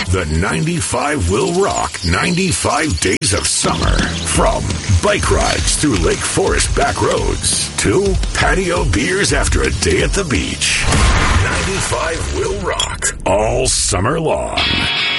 The 95 will rock 95 days of summer. From bike rides through Lake Forest back roads to patio beers after a day at the beach. 95 will rock all summer long.